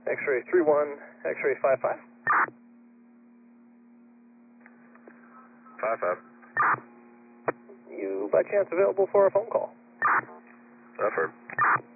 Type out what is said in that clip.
X-ray 31, X-ray 55. 55. You by chance available for a phone call? Affirm.